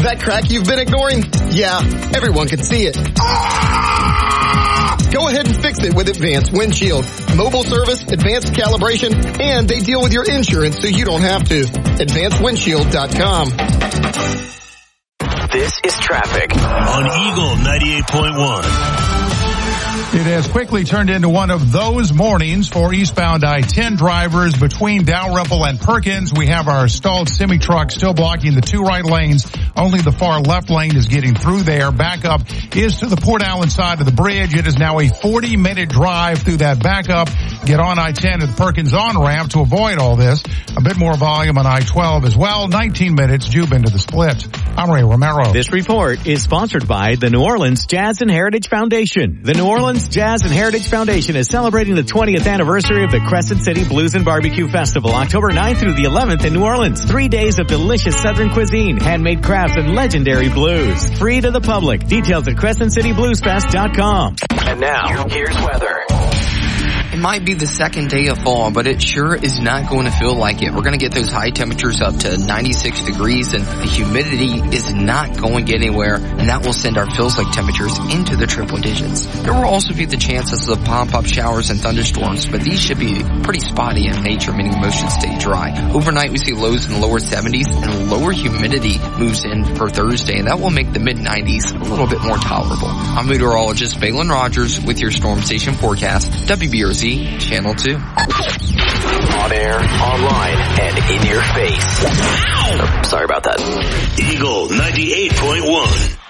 That crack you've been ignoring? Yeah, everyone can see it. Go ahead and fix it with Advanced Windshield. Mobile service, advanced calibration, and they deal with your insurance so you don't have to. AdvancedWindshield.com. This is traffic on Eagle 98.1. It has quickly turned into one of those mornings for eastbound I-10 drivers between Dalrymple and Perkins. We have our stalled semi-truck still blocking the two right lanes. Only the far left lane is getting through there. Backup is to the Port Allen side of the bridge. It is now a 40-minute drive through that backup. Get on I-10 to the Perkins on-ramp to avoid all this. A bit more volume on I-12 as well. 19 minutes, Jubin to the split. I'm Ray Romero. This report is sponsored by the New Orleans Jazz and Heritage Foundation. The New Orleans Jazz and Heritage Foundation is celebrating the 20th anniversary of the Crescent City Blues and Barbecue Festival, October 9th through the 11th in New Orleans. 3 days of delicious Southern cuisine, handmade crafts, and legendary blues. Free to the public. Details at CrescentCityBluesFest.com. And now, here's weather. It might be the second day of fall, but it sure is not going to feel like it. We're going to get those high temperatures up to 96 degrees, and the humidity is not going to get anywhere, and that will send our feels-like temperatures into the triple digits. There will also be the chances of pop-up showers and thunderstorms, but these should be pretty spotty in nature, meaning most should stay dry. Overnight, we see lows in the lower 70s, and lower humidity moves in for Thursday, and that will make the mid-90s a little bit more tolerable. I'm meteorologist Valen Rogers with your Storm Station forecast, WBRZ Channel 2. On air, online, and in your face. Oh, sorry about that. Eagle 98.1.